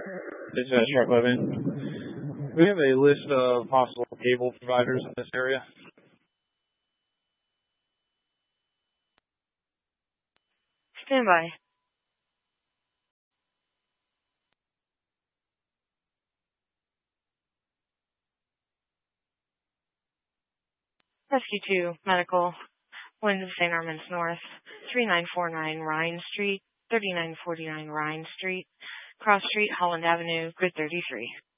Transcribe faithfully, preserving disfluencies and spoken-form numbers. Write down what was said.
Dispatch Truck eleven. We have a list of possible cable providers in this area. Stand by. Rescue two, Medical, Winds of Saint Armand's North, three nine four nine Rhine Street, thirty-nine forty-nine Rhine Street, Cross Street, Holland Avenue, grid thirty-three.